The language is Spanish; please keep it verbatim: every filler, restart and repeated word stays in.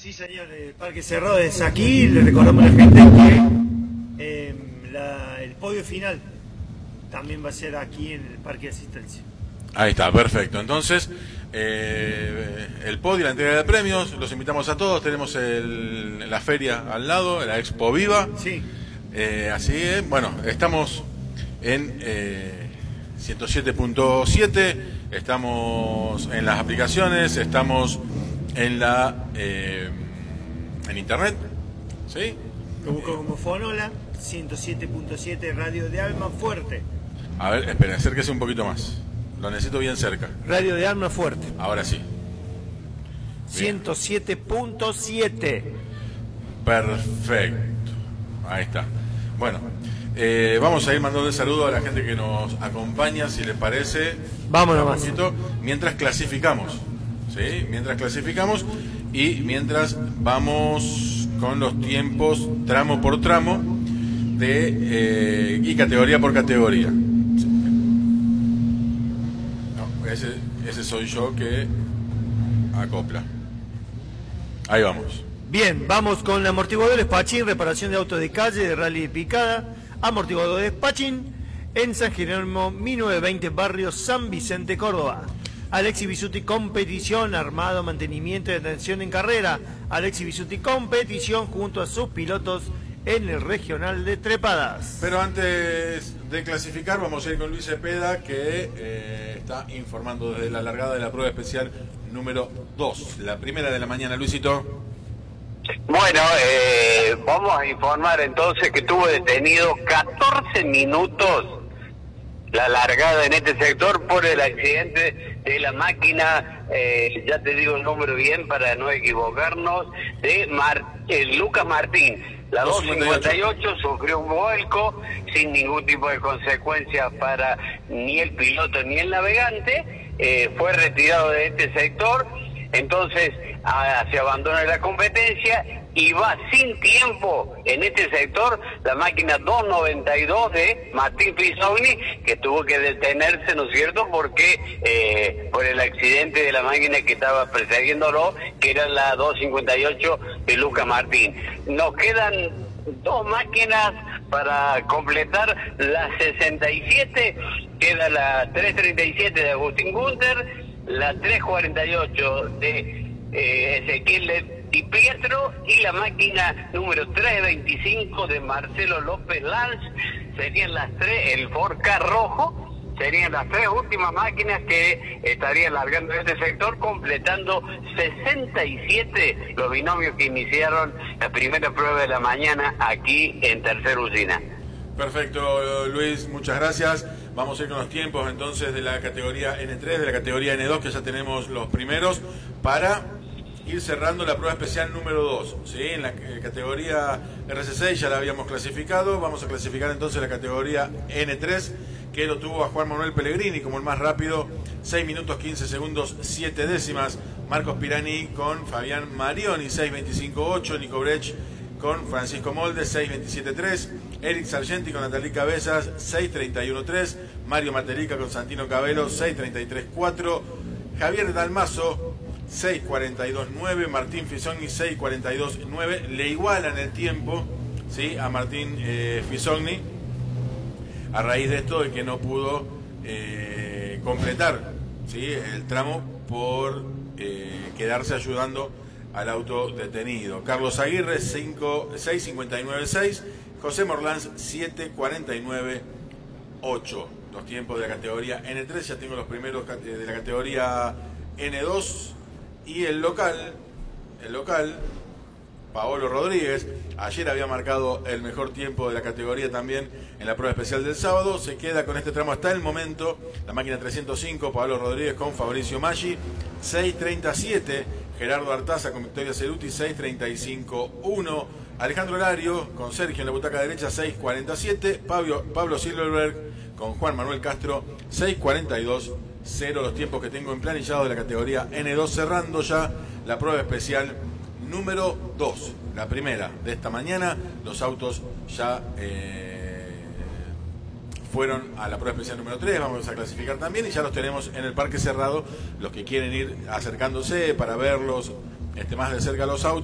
Sí, señor, el Parque Cerrado es aquí. Le recordamos a la gente que eh, la, el podio final también va a ser aquí en el Parque de Asistencia. Ahí está, perfecto. Entonces, eh, el podio, la entrega de premios, los invitamos a todos. Tenemos el, la feria al lado, la Expo Viva. Sí. Eh, así es, bueno, estamos en eh, ciento siete punto siete, estamos en las aplicaciones, estamos en la eh, en internet, ¿sí? Lo busco como Fonola, ciento siete punto siete Radio de Alma Fuerte. A ver, espera, acérquese un poquito más. Lo necesito bien cerca. Radio de Alma Fuerte. Ahora sí. ciento siete punto siete. Perfecto. Ahí está. Bueno, eh, vamos a ir mandando el saludo a la gente que nos acompaña, si les parece. Vámonos más. Mientras clasificamos. ¿Sí? Mientras clasificamos y mientras vamos con los tiempos tramo por tramo de eh, y categoría por categoría. No, ese, ese soy yo que acopla. Ahí vamos. Bien, vamos con amortiguadores Pachín, reparación de autos de calle, de rally de picada. Amortiguadores Pachín en San Jerónimo, mil novecientos veinte, barrio San Vicente, Córdoba. Alexis Bisuti Competición, armado, mantenimiento y atención en carrera. Alexis Bisuti Competición junto a sus pilotos en el regional de trepadas. Pero antes de clasificar vamos a ir con Luis Cepeda, que eh, está informando desde la largada de la prueba especial número dos, la primera de la mañana. Luisito. Bueno, eh, vamos a informar entonces que tuvo detenido catorce minutos la largada en este sector por el accidente de la máquina, eh, ya te digo el número bien para no equivocarnos, de Mar eh, Lucas Martín. La doscientos cincuenta y ocho sufrió un vuelco sin ningún tipo de consecuencias para ni el piloto ni el navegante, eh, fue retirado de este sector, entonces a, se abandona la competencia y va sin tiempo en este sector la máquina doscientos noventa y dos de Martín Fisogni, que tuvo que detenerse, ¿no es cierto?, porque eh, por el accidente de la máquina que estaba persiguiéndolo, que era la doscientos cincuenta y ocho de Lucas Martín. Nos quedan dos máquinas para completar la sesenta y siete, queda la trescientos treinta y siete de Agustín Gunter, la trescientos cuarenta y ocho de eh, Ezequiel Di Pietro y la máquina número trescientos veinticinco de Marcelo López Lanz. Serían las tres, el Ford Ka rojo, serían las tres últimas máquinas que estarían largando este sector, completando sesenta y siete los binomios que iniciaron la primera prueba de la mañana aquí en Tercera Usina. Perfecto, Luis, muchas gracias. Vamos a ir con los tiempos entonces de la categoría ene tres, de la categoría ene dos, que ya tenemos los primeros, para ir cerrando la prueba especial número dos. ¿Sí? En la categoría erre ce seis ya la habíamos clasificado. Vamos a clasificar entonces la categoría ene tres, que lo tuvo a Juan Manuel Pellegrini como el más rápido, seis minutos quince segundos siete décimas. Marcos Pirani con Fabián Marioni, seis veinticinco ocho. Nico Brech con Francisco Molde, seis veintisiete tres. Eric Sargenti con Natalí Cabezas, seis treinta y uno tres. Mario Materica con Santino Cabello, seis treinta y tres cuatro. Javier Dalmazo, seis cuarenta y dos nueve. Martín Fisogni, seis cuarenta y dos nueve. Le igualan el tiempo, ¿sí?, a Martín eh, Fisogni, a raíz de esto de que no pudo eh, completar, ¿sí?, el tramo por eh, quedarse ayudando al auto detenido. Carlos Aguirre, seis cincuenta y nueve seis. José Morlanz, siete cuarenta y nueve ocho. Los tiempos de la categoría ene tres, ya tengo los primeros de la categoría ene dos. Y el local, el local, Paolo Rodríguez, ayer había marcado el mejor tiempo de la categoría también en la prueba especial del sábado. Se queda con este tramo hasta el momento la máquina trescientos cinco, Paolo Rodríguez con Fabricio Maggi, seis treinta y siete. Gerardo Artaza con Victoria Ceruti, seis treinta y cinco uno. Alejandro Lario con Sergio en la butaca derecha, seis cuarenta y siete. Pablo, Pablo Silverberg con Juan Manuel Castro, seis cuarenta y dos cero. Los tiempos que tengo emplanillado de la categoría ene dos, cerrando ya la prueba especial número dos, la primera de esta mañana. Los autos ya eh, fueron a la prueba especial número tres, vamos a clasificar también y ya los tenemos en el parque cerrado. Los que quieren ir acercándose para verlos este, más de cerca los autos.